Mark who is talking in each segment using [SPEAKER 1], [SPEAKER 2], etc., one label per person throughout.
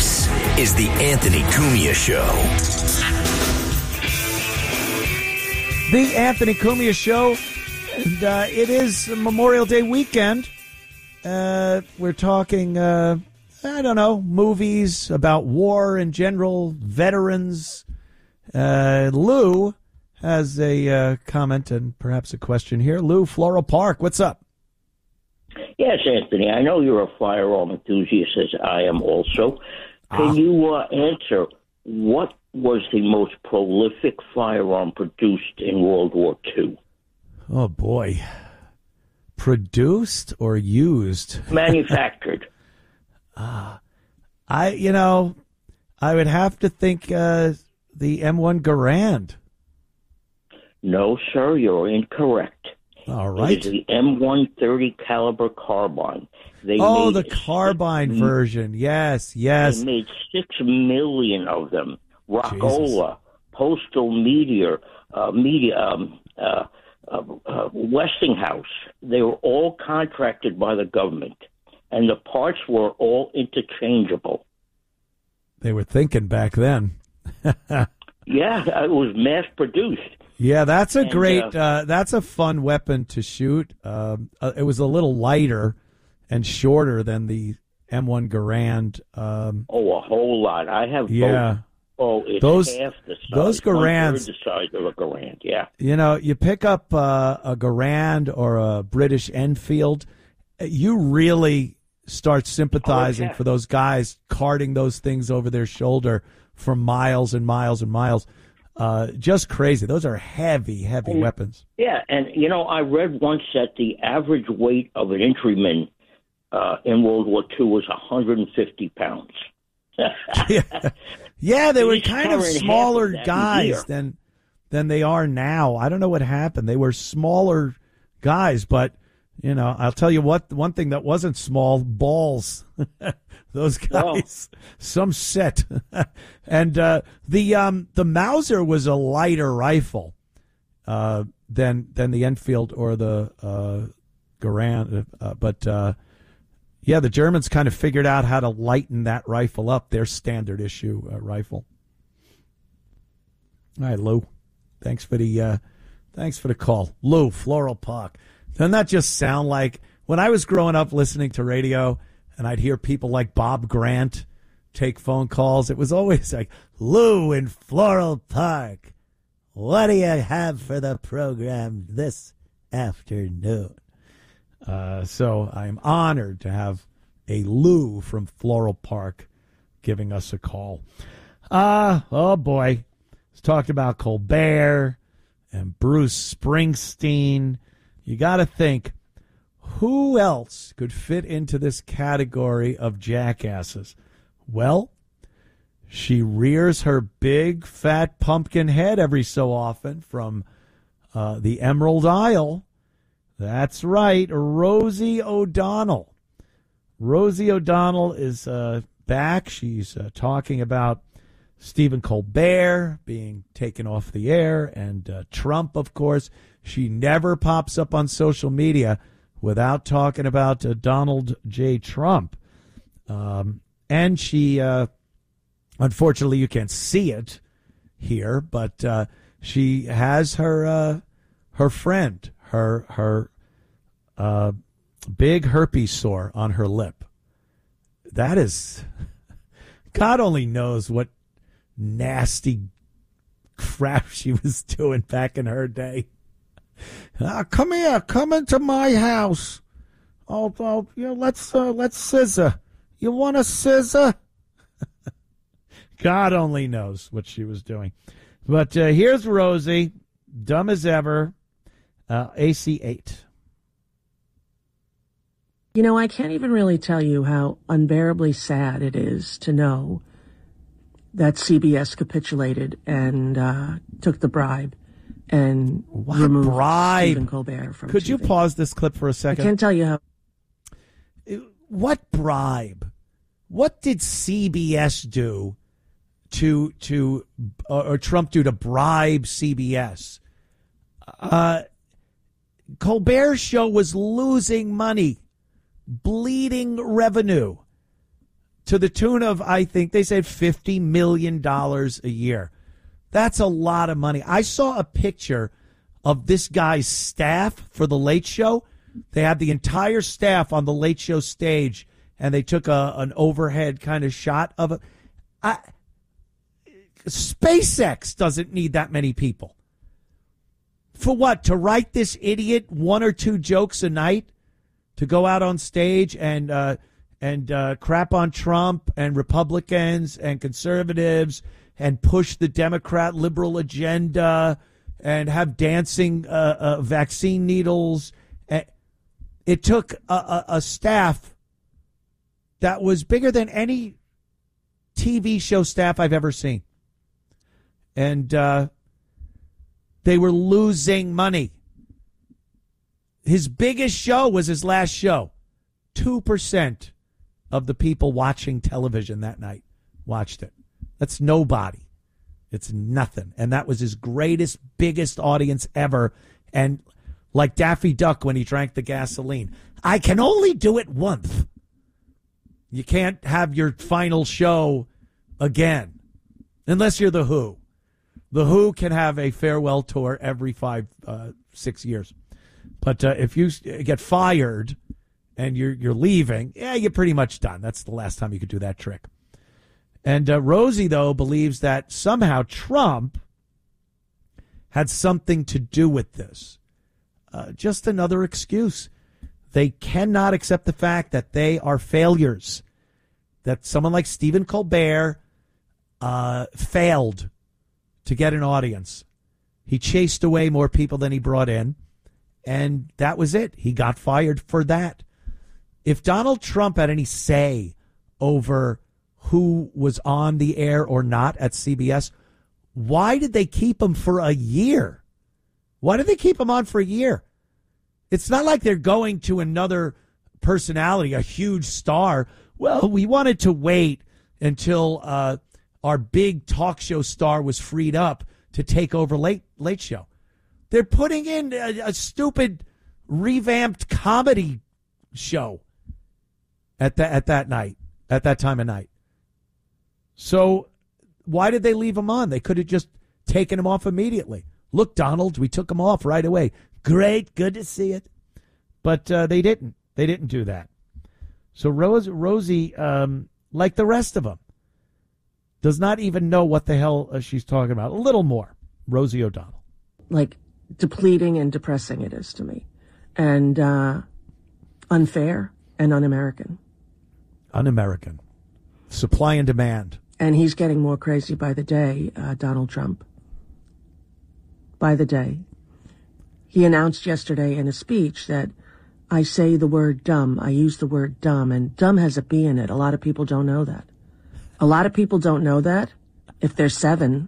[SPEAKER 1] This is the Anthony Cumia Show.
[SPEAKER 2] The Anthony Cumia Show, and it is Memorial Day weekend. We're talking, movies about war in general, veterans. Lou has a comment and perhaps a question here. Lou, Floral Park, what's up?
[SPEAKER 3] Yes, Anthony, I know you're a firearm enthusiast, as I am also. Can you answer what was the most prolific firearm produced in World War II?
[SPEAKER 2] Oh, boy. Produced or used?
[SPEAKER 3] Manufactured.
[SPEAKER 2] I would have to think the M1 Garand.
[SPEAKER 3] No, sir, you're incorrect.
[SPEAKER 2] All right.
[SPEAKER 3] It is the M130 caliber carbine.
[SPEAKER 2] The carbine version. Yes.
[SPEAKER 3] They made 6 million of them. Rockola, Postal Media, Westinghouse. They were all contracted by the government, and the parts were all interchangeable.
[SPEAKER 2] They were thinking back then.
[SPEAKER 3] Yeah, it was mass produced.
[SPEAKER 2] Yeah, that's a great, that's a fun weapon to shoot. It was a little lighter and shorter than the M1 Garand.
[SPEAKER 3] A whole lot. I have both. Oh, it's half the size.
[SPEAKER 2] Those Garands,
[SPEAKER 3] the size of a Garand, yeah.
[SPEAKER 2] You pick up a Garand or a British Enfield, you really start sympathizing for those guys carting those things over their shoulder for miles and miles and miles. Just crazy. Those are heavy weapons.
[SPEAKER 3] Yeah, and, I read once that the average weight of an infantryman in World War II was 150 pounds.
[SPEAKER 2] Yeah, they were kind of smaller guys than they are now. I don't know what happened. They were smaller guys, but, I'll tell you what, one thing that wasn't small, balls. Those guys, some set. And the Mauser was a lighter rifle than the Enfield or the Garand. The Germans kind of figured out how to lighten that rifle up, their standard issue rifle. All right, Lou. Thanks for the call. Lou, Floral Park. Doesn't that just sound like when I was growing up listening to radio and I'd hear people like Bob Grant take phone calls? It was always like, Lou in Floral Park, what do you have for the program this afternoon? So I'm honored to have a Lou from Floral Park giving us a call. Oh boy. Let's talk about Colbert and Bruce Springsteen. You got to think, who else could fit into this category of jackasses? Well, she rears her big, fat pumpkin head every so often from the Emerald Isle. That's right, Rosie O'Donnell. Rosie O'Donnell is back. She's talking about Stephen Colbert being taken off the air and Trump, of course. She never pops up on social media without talking about Donald J. Trump. And she, unfortunately, you can't see it here, but she has her friend, her big herpes sore on her lip. That is, God only knows what nasty crap she was doing back in her day. Come here, come into my house. Let's scissor. You want a scissor? God only knows what she was doing. But here's Rosie, dumb as ever, AC8.
[SPEAKER 4] I can't even really tell you how unbearably sad it is to know that CBS capitulated and took the bribe and removed Stephen Colbert from
[SPEAKER 2] Could
[SPEAKER 4] TV.
[SPEAKER 2] you pause this clip for a second?
[SPEAKER 4] I can't tell you how.
[SPEAKER 2] What bribe? What did CBS do or Trump do to bribe CBS? Colbert's show was losing money, bleeding revenue. to the tune of, I think they said $50 million a year. That's a lot of money. I saw a picture of this guy's staff for the Late Show. They had the entire staff on the Late Show stage, and they took an overhead kind of shot of it. SpaceX doesn't need that many people. For what? To write this idiot 1 or 2 jokes a night? To go out on stage and crap on Trump and Republicans and conservatives and push the Democrat liberal agenda and have dancing vaccine needles. It took a staff that was bigger than any TV show staff I've ever seen. And they were losing money. His biggest show was his last show. 2% of the people watching television that night watched it. That's nobody. It's nothing. And that was his greatest, biggest audience ever. And like Daffy Duck when he drank the gasoline, I can only do it once. You can't have your final show again unless you're The Who. The Who can have a farewell tour every 6 years. But if you get fired and you're leaving, you're pretty much done. That's the last time you could do that trick. And Rosie, though, believes that somehow Trump had something to do with this. Just another excuse. They cannot accept the fact that they are failures, that someone like Stephen Colbert failed to get an audience. He chased away more people than he brought in, and that was it. He got fired for that. If Donald Trump had any say over who was on the air or not at CBS, why did they keep him for a year? Why did they keep him on for a year? It's not like they're going to another personality, a huge star. Well, we wanted to wait until our big talk show star was freed up to take over Late Show. They're putting in a stupid revamped comedy show at that time of night. So why did they leave him on? They could have just taken him off immediately. Look, Donald, we took him off right away. Great, good to see it. But they didn't. They didn't do that. So Rosie, like the rest of them, does not even know what the hell she's talking about. A little more. Rosie O'Donnell.
[SPEAKER 4] Like depleting and depressing it is to me. And unfair and un-American.
[SPEAKER 2] Un-American. Supply and demand.
[SPEAKER 4] And he's getting more crazy by the day, Donald Trump. By the day. He announced yesterday in a speech that I say the word dumb. I use the word dumb, and dumb has a B in it. A lot of people don't know that. A lot of people don't know that if they're 7.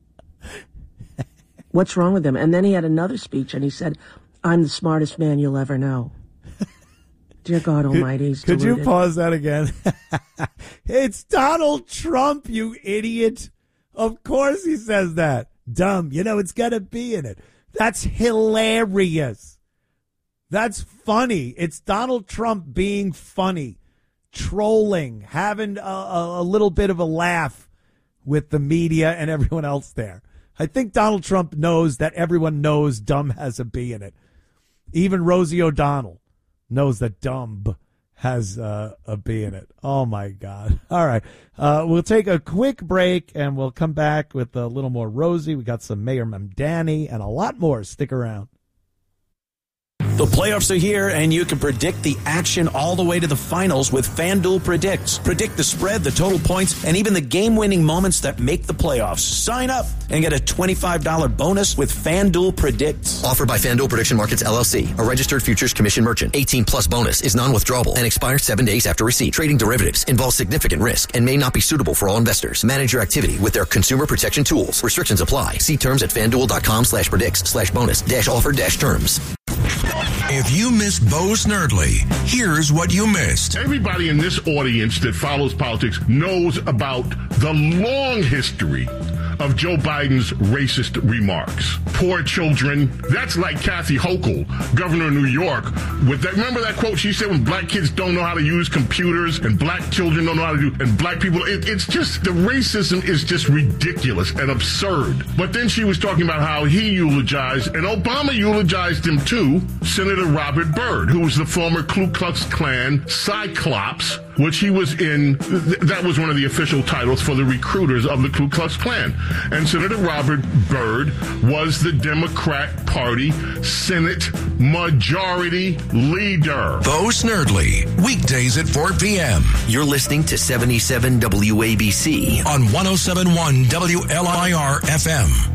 [SPEAKER 4] What's wrong with them? And then he had another speech, and he said, I'm the smartest man you'll ever know. Dear God Almighty, he's
[SPEAKER 2] Could
[SPEAKER 4] deluded.
[SPEAKER 2] you pause that again? It's Donald Trump, you idiot. Of course he says that. Dumb. It's got a B in it. That's hilarious. That's funny. It's Donald Trump being funny, trolling, having a little bit of a laugh with the media and everyone else there. I think Donald Trump knows that everyone knows dumb has a B in it. Even Rosie O'Donnell knows that dumb has a B in it. Oh, my God. All right. We'll take a quick break, and we'll come back with a little more Rosie. We got some Mayor Mamdani and a lot more. Stick around.
[SPEAKER 1] The playoffs are here, and you can predict the action all the way to the finals with FanDuel Predicts. Predict the spread, the total points, and even the game-winning moments that make the playoffs. Sign up and get a $25 bonus with FanDuel Predicts.
[SPEAKER 5] Offered by FanDuel Prediction Markets, LLC, a registered futures commission merchant. 18-plus bonus is non-withdrawable and expires 7 days after receipt. Trading derivatives involves significant risk and may not be suitable for all investors. Manage your activity with their consumer protection tools. Restrictions apply. See terms at FanDuel.com/predicts/bonus-offer-terms.
[SPEAKER 6] If you missed Bo Snerdley, here's what you missed.
[SPEAKER 7] Everybody in this audience that follows politics knows about the long history of Joe Biden's racist remarks. Poor children. That's like Kathy Hochul, governor of New York, with that. Remember that quote she said when black kids don't know how to use computers and black children don't know how to do, and black people, it's just, the racism is just ridiculous and absurd. But then she was talking about how he eulogized, and Obama eulogized him too, Senator Robert Byrd, who was the former Ku Klux Klan Cyclops, which he was in. That was one of the official titles for the recruiters of the Ku Klux Klan. And Senator Robert Byrd was the Democrat Party Senate Majority Leader.
[SPEAKER 6] Bo Snerdly, weekdays at 4 p.m.
[SPEAKER 5] You're listening to 77 WABC
[SPEAKER 6] on 107.1 WLIR FM.